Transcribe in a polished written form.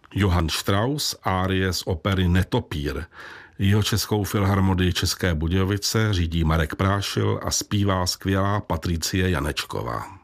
Johann Strauss, árie z opery Netopír. Jihočeskou filharmonii České Budějovice řídí Marek Prášil a zpívá skvělá Patricie Janečková.